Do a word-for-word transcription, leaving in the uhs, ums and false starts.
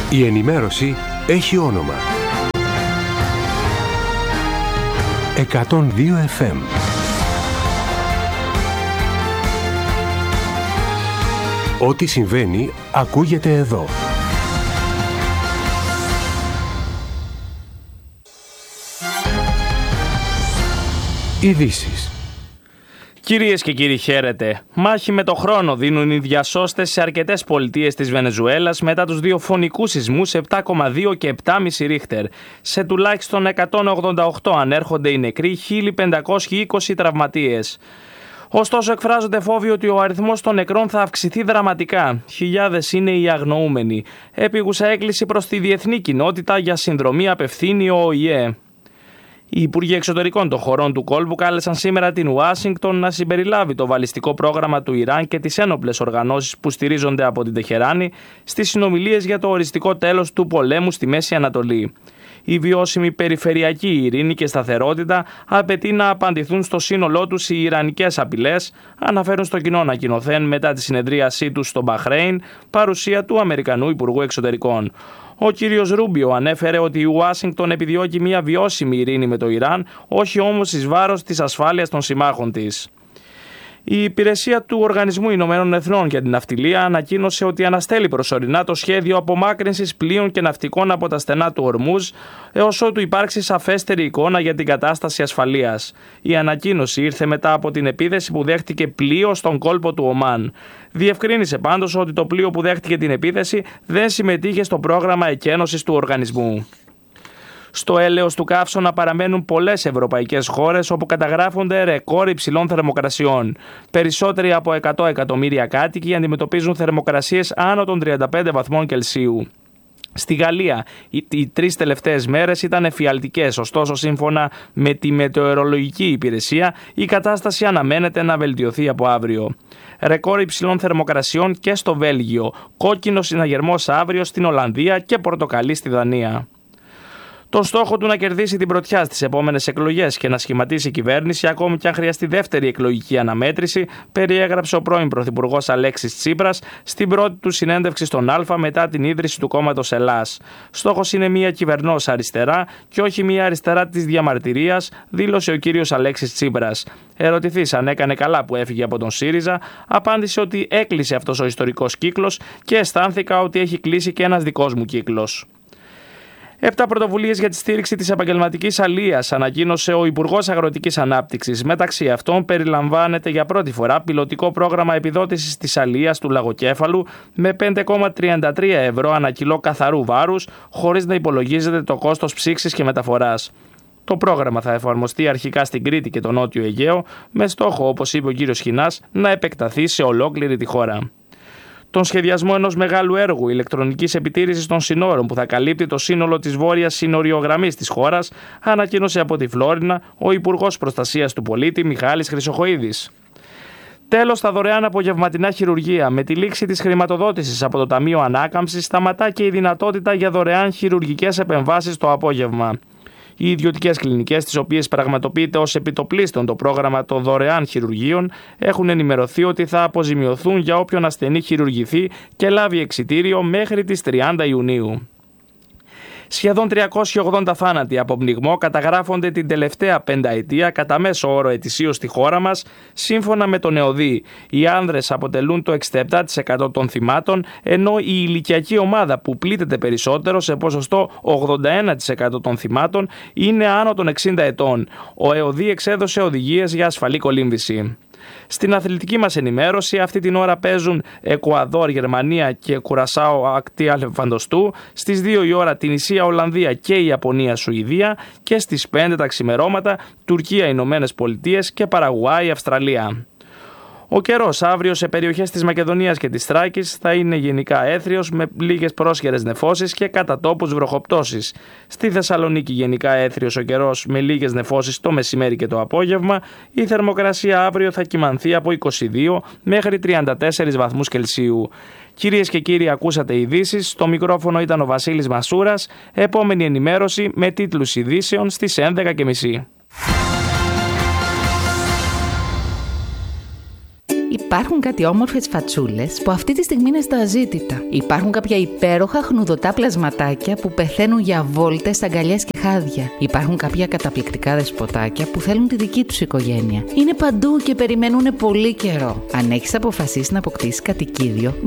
Η ενημέρωση έχει όνομα. εκατόν δύο εφ εμ. Ό,τι συμβαίνει ακούγεται εδώ. Ειδήσεις. Κυρίες και κύριοι, χαίρετε. Μάχη με το χρόνο δίνουν οι διασώστες σε αρκετές πολιτείες της Βενεζουέλας μετά τους δύο φωνικούς σεισμούς επτά κόμμα δύο και επτά κόμμα πέντε ρίχτερ. Σε τουλάχιστον εκατόν ογδόντα οκτώ ανέρχονται οι νεκροί, χίλια πεντακόσιοι είκοσι τραυματίες. Ωστόσο, εκφράζονται φόβοι ότι ο αριθμός των νεκρών θα αυξηθεί δραματικά. Χιλιάδες είναι οι αγνοούμενοι. Επίγουσα έκκληση προς τη διεθνή κοινότητα για συνδρομή απευθύνει ο Ο Η Ε. Οι Υπουργοί Εξωτερικών των χωρών του κόλπου κάλεσαν σήμερα την Ουάσιγκτον να συμπεριλάβει το βαλιστικό πρόγραμμα του Ιράν και τις ένοπλες οργανώσεις που στηρίζονται από την Τεχεράνη στις συνομιλίες για το οριστικό τέλος του πολέμου στη Μέση Ανατολή. Η βιώσιμη περιφερειακή ειρήνη και σταθερότητα απαιτεί να απαντηθούν στο σύνολό τους οι ιρανικές απειλές, αναφέρουν στο κοινό ανακοινωθέν μετά τη συνεδρίασή τους στο Μπαχρέιν, παρουσία του Αμερικανού Υπουργού Εξωτερικών. Ο κύριος Ρούμπιο ανέφερε ότι η Ουάσιγκτον επιδιώκει μια βιώσιμη ειρήνη με το Ιράν, όχι όμως εις βάρος της ασφάλειας των συμμάχων της. Η υπηρεσία του Οργανισμού Ηνωμένων Εθνών για την Ναυτιλία ανακοίνωσε ότι αναστέλει προσωρινά το σχέδιο απομάκρυνσης πλοίων και ναυτικών από τα στενά του Ορμούζ, έως ότου υπάρξει σαφέστερη εικόνα για την κατάσταση ασφαλείας. Η ανακοίνωση ήρθε μετά από την επίθεση που δέχτηκε πλοίο στον κόλπο του Ομάν. Διευκρίνησε πάντως ότι το πλοίο που δέχτηκε την επίθεση δεν συμμετείχε στο πρόγραμμα εκένωσης του οργανισμού. Στο έλεος του καύσωνα παραμένουν πολλές ευρωπαϊκές χώρες όπου καταγράφονται ρεκόρ υψηλών θερμοκρασιών. Περισσότεροι από εκατό εκατομμύρια κάτοικοι αντιμετωπίζουν θερμοκρασίες άνω των τριάντα πέντε βαθμών Κελσίου. Στη Γαλλία οι, οι τρεις τελευταίες μέρες ήταν εφιαλτικές, ωστόσο σύμφωνα με τη μετεωρολογική υπηρεσία η κατάσταση αναμένεται να βελτιωθεί από αύριο. Ρεκόρ υψηλών θερμοκρασιών και στο Βέλγιο, κόκκινος συναγερμός αύριο στην Ολλανδία και πορτοκαλί στη Δανία. Τον στόχο του να κερδίσει την πρωτιά στις επόμενες εκλογές και να σχηματίσει κυβέρνηση, ακόμη και αν χρειαστεί δεύτερη εκλογική αναμέτρηση, περιέγραψε ο πρώην Πρωθυπουργός Αλέξης Τσίπρας στην πρώτη του συνέντευξη στον Α μετά την ίδρυση του κόμματος Ελλάς. Στόχος είναι μια κυβερνός αριστερά και όχι μια αριστερά της διαμαρτυρίας, δήλωσε ο κύριος Αλέξης Τσίπρας. Ερωτηθείς αν έκανε καλά που έφυγε από τον ΣΥΡΙΖΑ, απάντησε ότι έκλεισε αυτός ο ιστορικός κύκλος και αισθάνθηκα ότι έχει κλείσει και ένας δικός μου κύκλος. Επτά πρωτοβουλίες για τη στήριξη της επαγγελματικής αλείας ανακοίνωσε ο Υπουργός Αγροτικής Ανάπτυξης. Μεταξύ αυτών περιλαμβάνεται για πρώτη φορά πιλωτικό πρόγραμμα επιδότησης της αλείας του λαγοκέφαλου με πέντε κόμμα τριάντα τρία ευρώ ανά κιλό καθαρού βάρους, χωρίς να υπολογίζεται το κόστος ψήξης και μεταφοράς. Το πρόγραμμα θα εφαρμοστεί αρχικά στην Κρήτη και το Νότιο Αιγαίο, με στόχο, όπως είπε ο κύριος Χινάς, να επεκταθεί σε ολόκληρη τη χώρα. Τον σχεδιασμό ενός μεγάλου έργου ηλεκτρονικής επιτήρησης των συνόρων που θα καλύπτει το σύνολο της βόρειας συνοριογραμμής της χώρας, ανακοίνωσε από τη Φλόρινα ο Υπουργός Προστασίας του Πολίτη Μιχάλης Χρυσοχοΐδης. Τέλος, τα δωρεάν απογευματινά χειρουργεία. Με τη λήξη της χρηματοδότησης από το Ταμείο Ανάκαμψης, σταματά και η δυνατότητα για δωρεάν χειρουργικές επεμβάσεις το απόγευμα. Οι ιδιωτικές κλινικές, τις οποίες πραγματοποιείται ως επιτοπλίστων το πρόγραμμα των δωρεάν χειρουργείων, έχουν ενημερωθεί ότι θα αποζημιωθούν για όποιον ασθενή χειρουργηθεί και λάβει εξιτήριο μέχρι τις τριάντα Ιουνίου. Σχεδόν τριακόσιοι ογδόντα θάνατοι από πνιγμό καταγράφονται την τελευταία πενταετία κατά μέσο όρο ετησίως στη χώρα μας, σύμφωνα με τον ΕΟΔΗ. Οι άνδρες αποτελούν το εξήντα επτά τοις εκατό των θυμάτων, ενώ η ηλικιακή ομάδα που πλήττεται περισσότερο, σε ποσοστό ογδόντα ένα τοις εκατό των θυμάτων, είναι άνω των εξήντα ετών. Ο ΕΟΔΗ εξέδωσε οδηγίες για ασφαλή κολύμβηση. Στην αθλητική μας ενημέρωση, αυτή την ώρα παίζουν Εκουαδόρ, Γερμανία και Κουρασάο ακτή Αλεφαντοστού, στις δύο η ώρα Τινησία, Ολλανδία και η Ιαπωνία, Σουηδία και στις πέντε τα ξημερώματα Τουρκία, Ηνωμένες Πολιτείες και Παραγουάη, Αυστραλία. Ο καιρός αύριο σε περιοχές της Μακεδονίας και της Θράκης θα είναι γενικά έθριος με λίγες πρόσχερες νεφώσεις και κατά τόπους βροχοπτώσεις. Στη Θεσσαλονίκη γενικά έθριος ο καιρός με λίγες νεφώσεις το μεσημέρι και το απόγευμα. Η θερμοκρασία αύριο θα κυμανθεί από είκοσι δύο μέχρι τριάντα τέσσερις βαθμούς Κελσίου. Κυρίες και κύριοι, ακούσατε ειδήσεις. Στο μικρόφωνο ήταν ο Βασίλης Μασούρας. Επόμενη ενημέρωση με τίτλους ειδήσεων στις έντεκα και μισή. Υπάρχουν κάτι όμορφες φατσούλες που αυτή τη στιγμή είναι στα αζήτητα. Υπάρχουν κάποια υπέροχα χνουδωτά πλασματάκια που πεθαίνουν για βόλτες, αγκαλιές και χάδια. Υπάρχουν κάποια καταπληκτικά δεσποτάκια που θέλουν τη δική τους οικογένεια. Είναι παντού και περιμένουν πολύ καιρό. Αν έχεις αποφασίσει να αποκτήσεις κατοικίδιο,